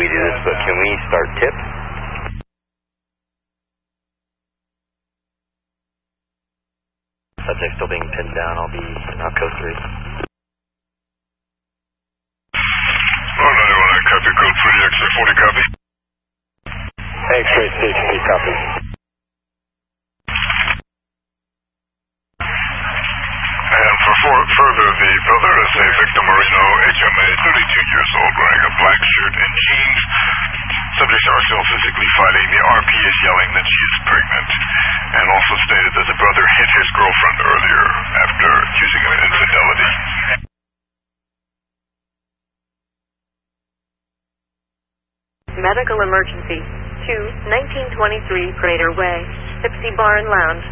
we do this, but can we start tip? Subject still being pinned down. I'll be now code 3. Oh, 91, copy, code 3, X-ray 40, copy. X-ray 60, copy. And for further, the brother is a Victor Marino, HMA, 32 years old, wearing a black shirt and jeans. Subjects are still physically fighting. The RP is yelling that she is pregnant, and also stated that the brother hit his girlfriend earlier after accusing him of infidelity. Medical emergency. 2, 1923 Prater Way, Tipsy Bar and Lounge.